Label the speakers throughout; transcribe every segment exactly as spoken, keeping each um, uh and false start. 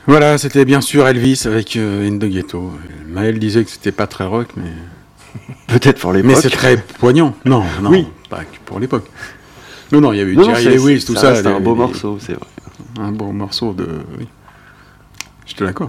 Speaker 1: Voilà, c'était bien sûr Elvis avec euh, In the Ghetto. Maël disait que c'était pas très rock, mais...
Speaker 2: Peut-être pour l'époque.
Speaker 1: Mais c'est très poignant. Non, non,
Speaker 2: oui.
Speaker 1: Pas que pour l'époque. Non, non, il y avait
Speaker 2: non,
Speaker 1: Jerry
Speaker 2: non,
Speaker 1: Lewis, tout ça.
Speaker 2: C'était un
Speaker 1: les,
Speaker 2: beau
Speaker 1: les...
Speaker 2: morceau, c'est vrai.
Speaker 1: Un beau morceau de... Oui. J'étais d'accord.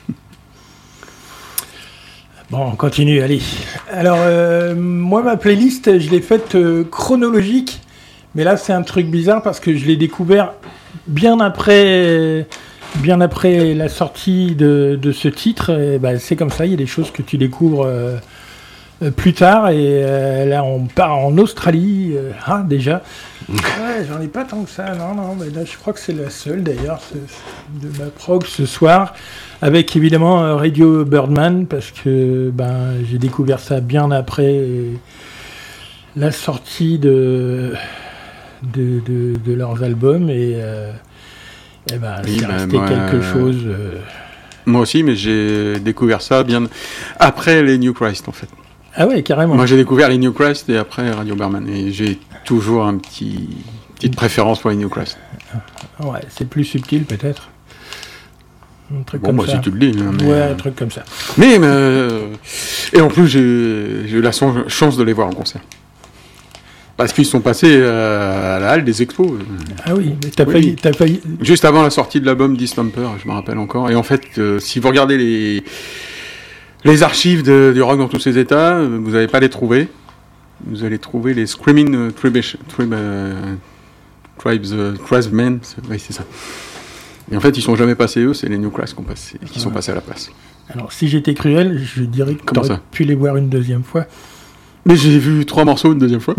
Speaker 3: Bon, on continue, allez. Alors, euh, moi, ma playlist, je l'ai faite euh, chronologique, mais là, c'est un truc bizarre parce que je l'ai découvert bien après, bien après la sortie de, de ce titre. Et ben, c'est comme ça, il y a des choses que tu découvres euh, plus tard. Et euh, là, on part en Australie, euh, ah, déjà. Ouais, j'en ai pas tant que ça, non, non, mais là, je crois que c'est la seule, d'ailleurs, de ma prog ce soir. Avec évidemment Radio Birdman, parce que ben, j'ai découvert ça bien après la sortie de, de, de, de leurs albums, et, euh, et ben,
Speaker 1: oui,
Speaker 3: c'est
Speaker 1: ben,
Speaker 3: resté
Speaker 1: moi,
Speaker 3: quelque chose. Euh...
Speaker 1: Moi aussi, mais j'ai découvert ça bien après les New Christ, en fait.
Speaker 3: Ah ouais, carrément.
Speaker 1: Moi, j'ai découvert les New Christ et après Radio Birdman, et j'ai toujours un petit petite préférence pour les New Christ.
Speaker 3: Ouais, c'est plus subtil peut-être. Un truc
Speaker 1: bon,
Speaker 3: comme
Speaker 1: bah,
Speaker 3: ça.
Speaker 1: si tu le dis. Hein, mais
Speaker 3: ouais,
Speaker 1: euh...
Speaker 3: un truc comme ça.
Speaker 1: Mais, mais euh... et en plus, j'ai, j'ai eu la son- chance de les voir en concert. Parce qu'ils sont passés euh, à la halle des expos.
Speaker 3: Ah oui, mais t'as,
Speaker 1: oui.
Speaker 3: failli, t'as failli.
Speaker 1: Juste avant la sortie de l'album Distemper, je me rappelle encore. Et en fait, euh, si vous regardez les, les archives de, du rock dans tous ses états, euh, vous n'allez pas les trouver. Vous allez trouver les Screaming euh, Tribish, Trib, euh, Tribes, euh, Tribesmen. C'est, oui, c'est ça. Et en fait, ils sont jamais passés eux, c'est les New Christ qui, ont passé, qui sont passés à la place.
Speaker 3: Alors, si j'étais cruel, je dirais que
Speaker 1: Comment
Speaker 3: t'aurais
Speaker 1: ça
Speaker 3: pu les voir une deuxième fois.
Speaker 1: Mais j'ai vu trois morceaux une deuxième fois.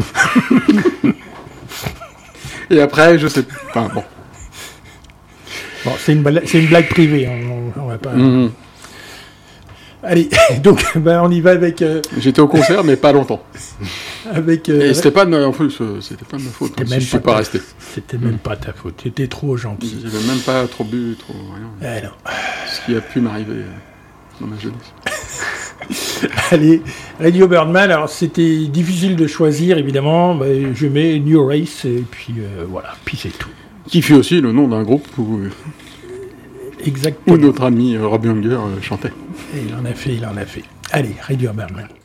Speaker 1: Et après, je sais plus. Enfin, bon.
Speaker 3: Bon, c'est une, bala- c'est une blague privée, on, on va pas...
Speaker 1: Mmh.
Speaker 3: Allez, donc ben, on y va avec... Euh,
Speaker 1: J'étais au concert, mais pas longtemps.
Speaker 3: avec euh,
Speaker 1: Et c'était pas de ma, en plus, euh, c'était pas de ma faute.
Speaker 3: C'était
Speaker 1: Hein,
Speaker 3: même
Speaker 1: si je suis
Speaker 3: pas
Speaker 1: pas
Speaker 3: ta-
Speaker 1: resté.
Speaker 3: C'était même pas ta faute, t'étais trop gentil.
Speaker 1: J'avais même pas trop bu, trop rien.
Speaker 3: Eh non.
Speaker 1: Ce qui a pu m'arriver euh, dans ma jeunesse.
Speaker 3: Allez, Radio Birdman, alors c'était difficile de choisir, évidemment. Ben, je mets New Race, et puis euh, voilà, puis c'est tout.
Speaker 1: Qui fut aussi le nom d'un groupe où,
Speaker 3: Exactement.
Speaker 1: où notre ami euh, Rob Younger euh, chantait.
Speaker 3: Et il en a fait, il en a fait. Allez, Radio Birdman.